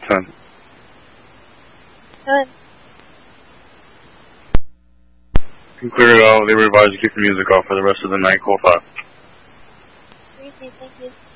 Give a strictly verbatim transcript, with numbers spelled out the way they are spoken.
ten. ten. You can clear it out. They were advised to keep the music off for the rest of the night. Call five. Thank you.